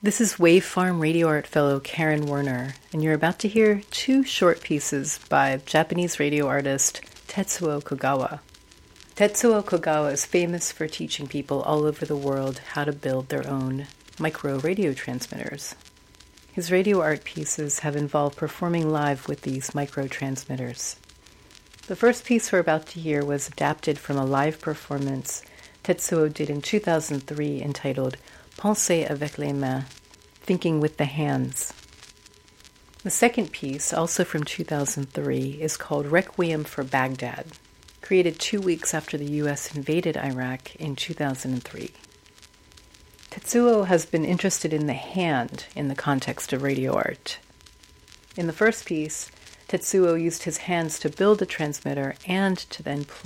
This is Wave Farm Radio Art fellow Karen Werner, and you're about to hear two short pieces by Japanese radio artist Tetsuo Kogawa. Tetsuo Kogawa is famous for teaching people all over the world how to build their own micro radio transmitters. His radio art pieces have involved performing live with these micro transmitters. The first piece we're about to hear was adapted from a live performance Tetsuo did in 2003 entitled Penser avec les mains, Thinking with the Hands. The second piece, also from 2003, is called Requiem for Baghdad, created 2 weeks after the U.S. invaded Iraq in 2003. Tetsuo has been interested in the hand in the context of radio art. In the first piece, Tetsuo used his hands to build a transmitter and to then play